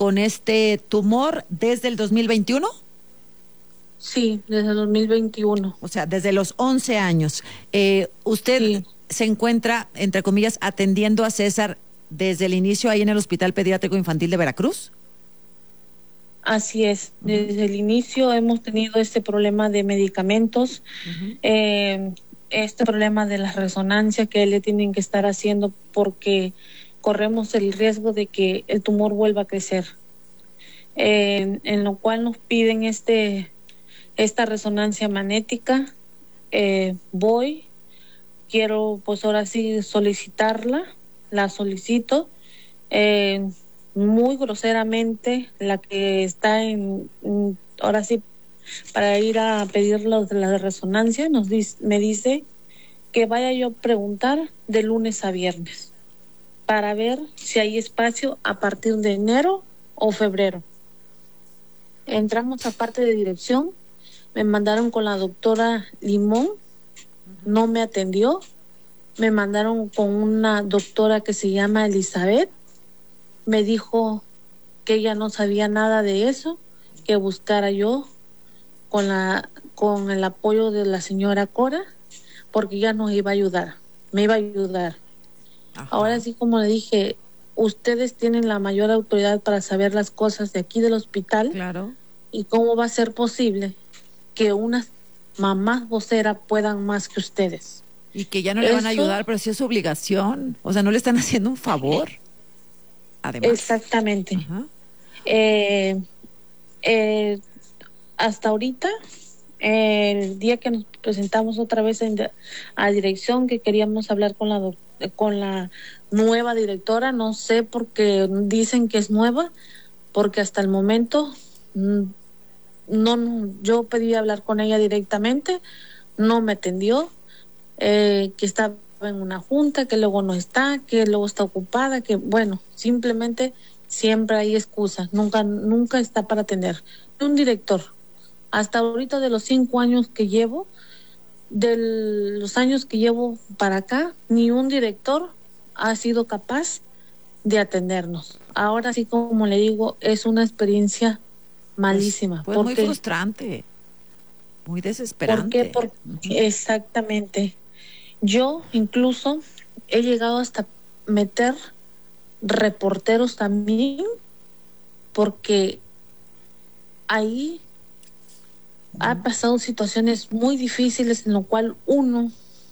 con este tumor desde el 2021. Sí, desde el 2021. O sea, desde los 11 años. Usted Sí. se encuentra, entre comillas, atendiendo a César desde el inicio ahí en el Hospital Pediátrico Infantil de Veracruz. Así es, desde el inicio hemos tenido este problema de medicamentos, este problema de las resonancias que le tienen que estar haciendo porque corremos el riesgo de que el tumor vuelva a crecer, en lo cual nos piden esta resonancia magnética. Quiero pues ahora sí solicitarla, la solicito. Muy groseramente la que está ahora sí para ir a pedir la resonancia me dice que vaya yo a preguntar de lunes a viernes para ver si hay espacio a partir de enero o febrero. Entramos a parte de dirección, me mandaron con la doctora Limón, no me atendió, me mandaron con una doctora que se llama Elizabeth. Me dijo que ella no sabía nada de eso, que buscara yo con el apoyo de la señora Cora, porque ella nos iba a ayudar, me iba a ayudar. Ajá. Ahora sí, como le dije, ustedes tienen la mayor autoridad para saber las cosas de aquí del hospital. Claro. Y cómo va a ser posible que unas mamás voceras puedan más que ustedes. Y que ya no le van a ayudar, pero sí es su obligación. O sea, no le están haciendo un favor. Además. Exactamente. Ajá. Hasta ahorita, el día que nos presentamos otra vez a dirección, que queríamos hablar con la nueva directora, no sé por qué dicen que es nueva, porque hasta el momento yo pedí hablar con ella directamente, no me atendió, que estaba en una junta, que luego no está, que luego está ocupada, que bueno, simplemente siempre hay excusas, nunca está para atender. Un director, hasta ahorita de los 5 años que llevo, de los años que llevo para acá, ni un director ha sido capaz de atendernos. Ahora sí, como le digo, es una experiencia malísima. Pues muy frustrante, muy desesperante. ¿Por qué? Exactamente. Yo incluso he llegado hasta meter reporteros también, porque ahí ha pasado situaciones muy difíciles en lo cual uno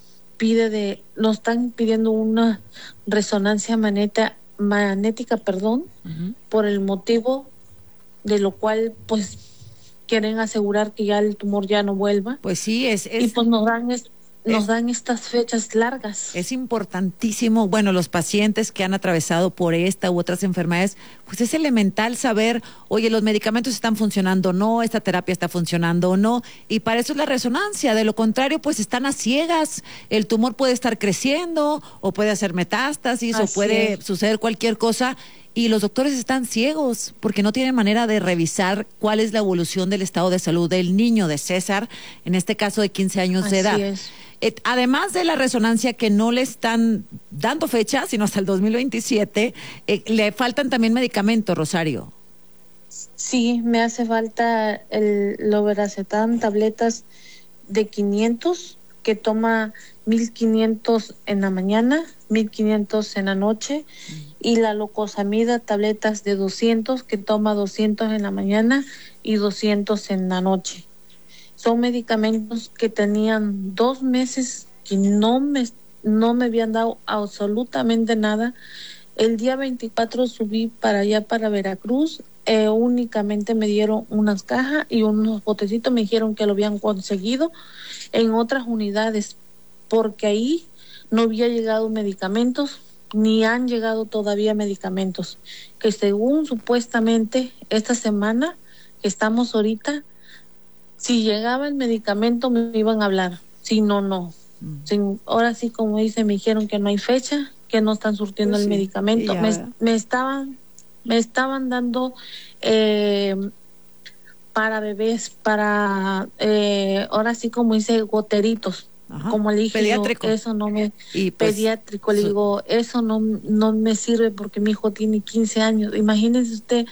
nos están pidiendo una resonancia magnética, por el motivo de lo cual pues quieren asegurar que ya el tumor ya no vuelva. Pues sí, y pues nos dan estas fechas largas. Es importantísimo, bueno, los pacientes que han atravesado por esta u otras enfermedades, pues es elemental saber, oye, los medicamentos están funcionando o no, esta terapia está funcionando o no, y para eso es la resonancia. De lo contrario, pues están a ciegas, el tumor puede estar creciendo o puede hacer metástasis o puede suceder cualquier cosa, y los doctores están ciegos porque no tienen manera de revisar cuál es la evolución del estado de salud del niño, de César, en este caso de 15 años de edad. Además de la resonancia que no le están dando fecha, sino hasta el 2027, le faltan también medicamentos, Rosario. Sí, me hace falta el Lorazepam, tabletas de 500, que toma 1500 en la mañana, 1500 en la noche, y la Locosamida, tabletas de 200, que toma 200 en la mañana y 200 en la noche. Son medicamentos que tenían 2 meses que no me habían dado absolutamente nada. El día 24 subí para allá, para Veracruz, únicamente me dieron unas cajas y unos botecitos, me dijeron que lo habían conseguido en otras unidades, porque ahí no había llegado medicamentos, ni han llegado todavía medicamentos, que según supuestamente esta semana que estamos ahorita, si llegaba el medicamento me iban a hablar, si no, no. Ahora sí, como dice, me dijeron que no hay fecha, que no están surtiendo el medicamento. Me estaban dando para bebés, para ahora sí, como dice, goteritos. Ajá. Como le dije, pediátrico. Eso no me pues, pediátrico, le digo, eso no me sirve porque mi hijo tiene 15 años. Imagínese usted